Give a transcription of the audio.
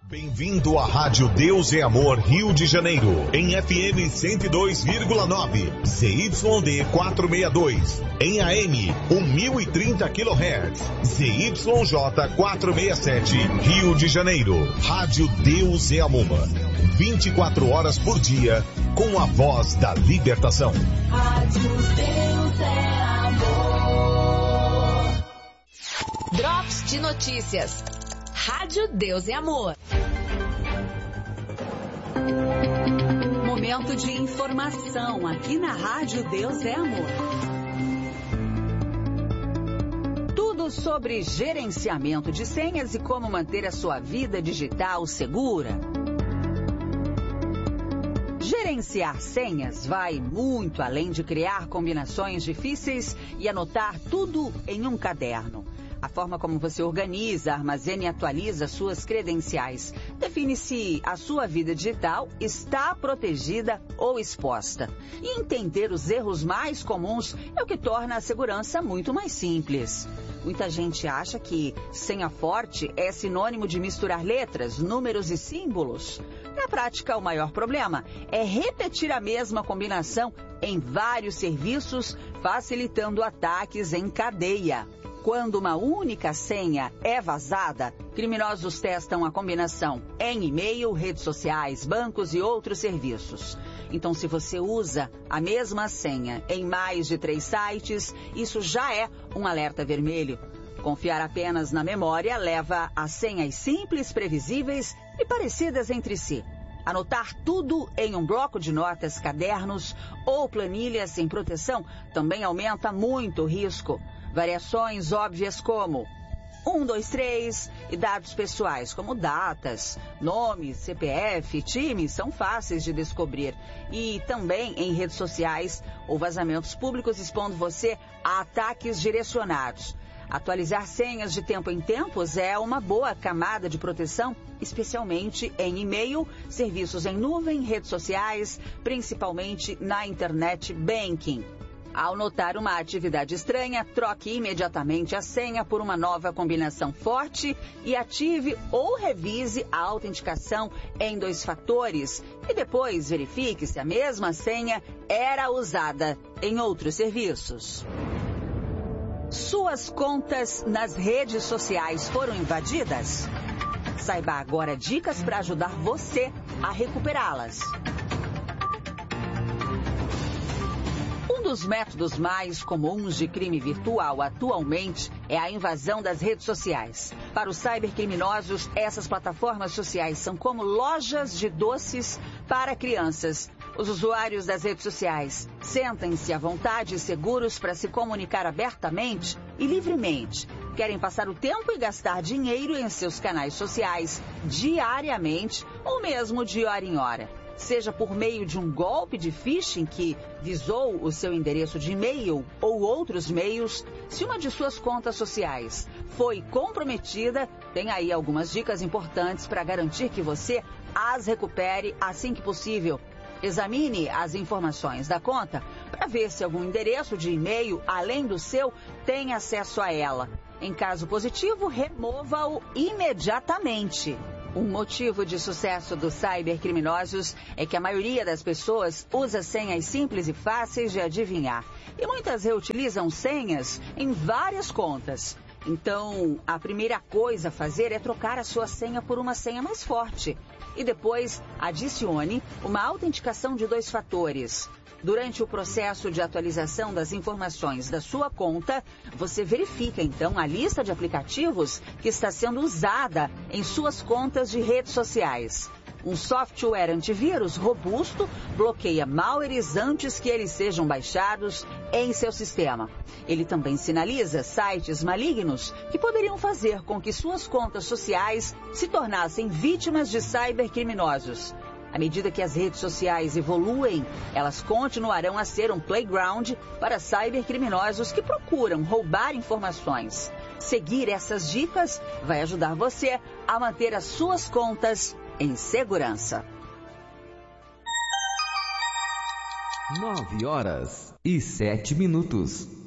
Bem-vindo à Rádio Deus é Amor Rio de Janeiro, em FM 102,9, ZYD 462, em AM 1030 kHz, ZYJ 467, Rio de Janeiro. Rádio Deus é Amor, 24 horas por dia, com a voz da libertação. Rádio Deus é Amor. Drops de notícias. Rádio Deus é Amor. Momento de informação aqui na Rádio Deus é Amor. Tudo sobre gerenciamento de senhas e como manter a sua vida digital segura. Gerenciar senhas vai muito além de criar combinações difíceis e anotar tudo em um caderno. A forma como você organiza, armazena e atualiza suas credenciais define se a sua vida digital está protegida ou exposta. E entender os erros mais comuns é o que torna a segurança muito mais simples. Muita gente acha que senha forte é sinônimo de misturar letras, números e símbolos. Na prática, o maior problema é repetir a mesma combinação em vários serviços, facilitando ataques em cadeia. Quando uma única senha é vazada, criminosos testam a combinação em e-mail, redes sociais, bancos e outros serviços. Então, se você usa a mesma senha em mais de 3 sites, isso já é um alerta vermelho. Confiar apenas na memória leva a senhas simples, previsíveis e parecidas entre si. Anotar tudo em um bloco de notas, cadernos ou planilhas sem proteção também aumenta muito o risco. Variações óbvias como 1, 2, 3 e dados pessoais como datas, nome, CPF, time são fáceis de descobrir. E também em redes sociais ou vazamentos públicos expondo você a ataques direcionados. Atualizar senhas de tempo em tempos é uma boa camada de proteção, especialmente em e-mail, serviços em nuvem, redes sociais, principalmente na internet banking. Ao notar uma atividade estranha, troque imediatamente a senha por uma nova combinação forte e ative ou revise a autenticação em 2 fatores. E depois verifique se a mesma senha era usada em outros serviços. Suas contas nas redes sociais foram invadidas? Saiba agora dicas para ajudar você a recuperá-las. Um dos métodos mais comuns de crime virtual atualmente é a invasão das redes sociais. Para os cybercriminosos, essas plataformas sociais são como lojas de doces para crianças. Os usuários das redes sociais sentem-se à vontade e seguros para se comunicar abertamente e livremente. Querem passar o tempo e gastar dinheiro em seus canais sociais diariamente ou mesmo de hora em hora. Seja por meio de um golpe de phishing que visou o seu endereço de e-mail ou outros meios, se uma de suas contas sociais foi comprometida, tem aí algumas dicas importantes para garantir que você as recupere assim que possível. Examine as informações da conta para ver se algum endereço de e-mail, além do seu, tem acesso a ela. Em caso positivo, remova-o imediatamente. Um motivo de sucesso dos cybercriminosos é que a maioria das pessoas usa senhas simples e fáceis de adivinhar. E muitas reutilizam senhas em várias contas. Então, a primeira coisa a fazer é trocar a sua senha por uma senha mais forte. E depois, adicione uma autenticação de 2 fatores. Durante o processo de atualização das informações da sua conta, você verifica, então, a lista de aplicativos que está sendo usada em suas contas de redes sociais. Um software antivírus robusto bloqueia malwares antes que eles sejam baixados em seu sistema. Ele também sinaliza sites malignos que poderiam fazer com que suas contas sociais se tornassem vítimas de cybercriminosos. À medida que as redes sociais evoluem, elas continuarão a ser um playground para cybercriminosos que procuram roubar informações. Seguir essas dicas vai ajudar você a manter as suas contas em segurança. 9h07.